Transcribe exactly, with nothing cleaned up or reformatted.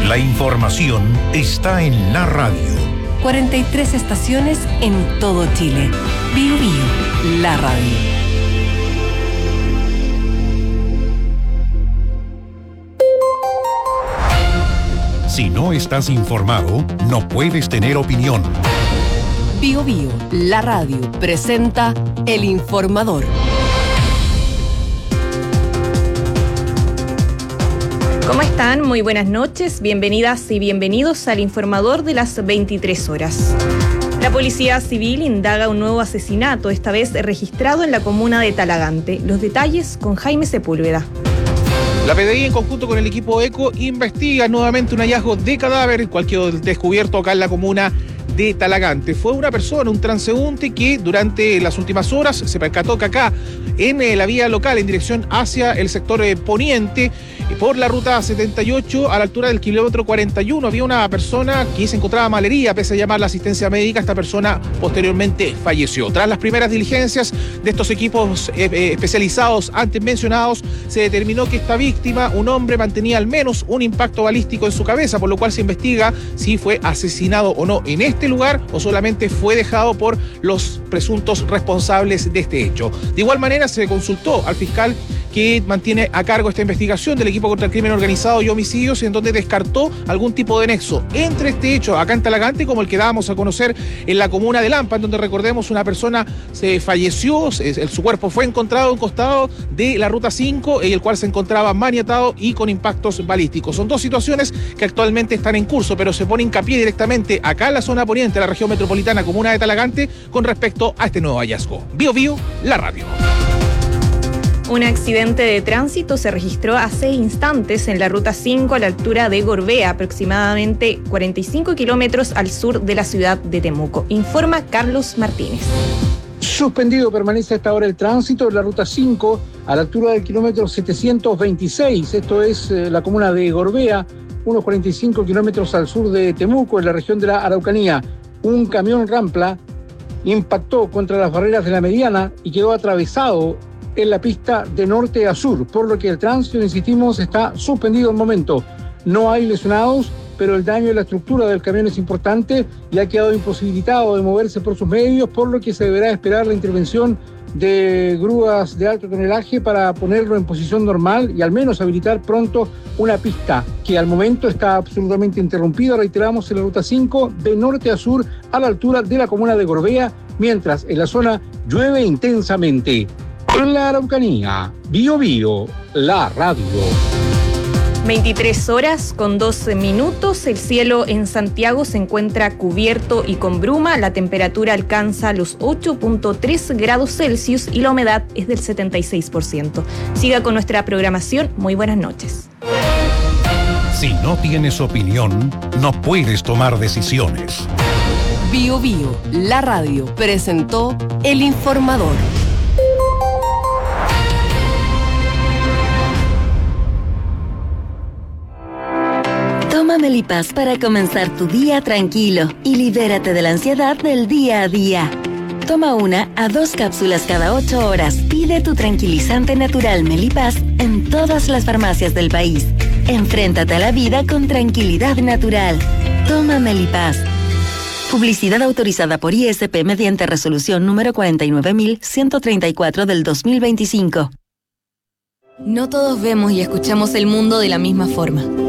La información está en la radio. cuarenta y tres estaciones en todo Chile. Bio Bio, la radio. Si no estás informado, no puedes tener opinión. Bio Bio, la radio, presenta El Informador. ¿Cómo están? Muy buenas noches, bienvenidas y bienvenidos al Informador de las veintitrés horas. La Policía Civil indaga un nuevo asesinato, esta vez registrado en la comuna de Talagante. Los detalles con Jaime Sepúlveda. La P D I, en conjunto con el equipo ECO, investiga nuevamente un hallazgo de cadáver, el cual quedó descubierto acá en la comuna de Talagante. Fue una persona, un transeúnte, que durante las últimas horas se percató que acá, en eh, la vía local, en dirección hacia el sector eh, poniente, eh, por la ruta setenta y ocho, a la altura del kilómetro cuarenta y uno, había una persona que se encontraba malherida. Pese a llamar la asistencia médica, esta persona posteriormente falleció. Tras las primeras diligencias de estos equipos eh, eh, especializados antes mencionados, se determinó que esta víctima, un hombre, mantenía al menos un impacto balístico en su cabeza, por lo cual se investiga si fue asesinado o no en este lugar o solamente fue dejado por los presuntos responsables de este hecho. De igual manera, se consultó al fiscal que mantiene a cargo esta investigación del equipo contra el crimen organizado y homicidios, en donde descartó algún tipo de nexo entre este hecho acá en Talagante como el que dábamos a conocer en la comuna de Lampa, en donde, recordemos, una persona se falleció, se, su cuerpo fue encontrado a un costado de la ruta cinco, en el cual se encontraba maniatado y con impactos balísticos. Son dos situaciones que actualmente están en curso, pero se pone hincapié directamente acá en la zona poniente de la región metropolitana, comuna de Talagante, con respecto a este nuevo hallazgo. Bio Bio, la radio. Un accidente de tránsito se registró hace instantes en la ruta cinco a la altura de Gorbea, aproximadamente cuarenta y cinco kilómetros al sur de la ciudad de Temuco. Informa Carlos Martínez. Suspendido permanece hasta ahora el tránsito en la ruta cinco a la altura del kilómetro setecientos veintiséis. Esto es eh, la comuna de Gorbea, unos cuarenta y cinco kilómetros al sur de Temuco, en la región de la Araucanía. Un camión Rampla impactó contra las barreras de la mediana y quedó atravesado en la pista de norte a sur, por lo que el tránsito, insistimos, está suspendido al momento. No hay lesionados, pero el daño en la estructura del camión es importante y ha quedado imposibilitado de moverse por sus medios, por lo que se deberá esperar la intervención de grúas de alto tonelaje para ponerlo en posición normal y al menos habilitar pronto una pista que al momento está absolutamente interrumpida, reiteramos, en la ruta cinco de norte a sur a la altura de la comuna de Gorbea, mientras en la zona llueve intensamente. En la Araucanía, Bio Bio, la radio. veintitrés horas con doce minutos. El cielo en Santiago se encuentra cubierto y con bruma. La temperatura alcanza los ocho punto tres grados Celsius y la humedad es del setenta y seis por ciento. Siga con nuestra programación. Muy buenas noches. Si no tienes opinión, no puedes tomar decisiones. Bio Bio, la radio, presentó El Informador. Toma Melipaz para comenzar tu día tranquilo y libérate de la ansiedad del día a día. Toma una a dos cápsulas cada ocho horas. Pide tu tranquilizante natural Melipaz en todas las farmacias del país. Enfréntate a la vida con tranquilidad natural. Toma Melipaz. Publicidad autorizada por I S P mediante resolución número cuarenta y nueve mil ciento treinta y cuatro del dos mil veinticinco. No todos vemos y escuchamos el mundo de la misma forma.